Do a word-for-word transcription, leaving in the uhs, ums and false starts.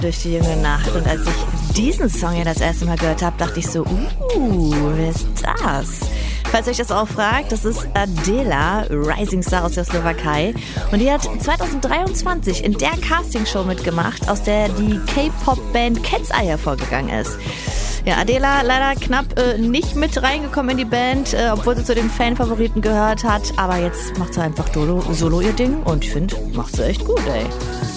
durch die junge Nacht. Und als ich diesen Song ja das erste Mal gehört habe, dachte ich so, uh, wer ist das? Falls ihr euch das auch fragt, das ist Adela, Rising Star aus der Slowakei. Und die hat zwanzig dreiundzwanzig in der Castingshow mitgemacht, aus der die K-Pop-Band Cat's Eye hervorgegangen ist. Ja, Adela leider knapp äh, nicht mit reingekommen in die Band, äh, obwohl sie zu den Fanfavoriten gehört hat. Aber jetzt macht sie einfach Solo, Solo ihr Ding und ich finde, macht sie echt gut, ey.